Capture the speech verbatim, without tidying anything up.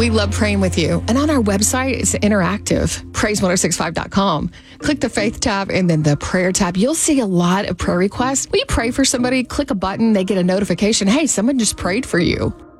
We love praying with you. And on our website, it's interactive, praise ten sixty-five dot com. Click the faith tab and then the prayer tab. You'll see a lot of prayer requests. We pray for somebody, click a button, they get a notification. Hey, someone just prayed for you.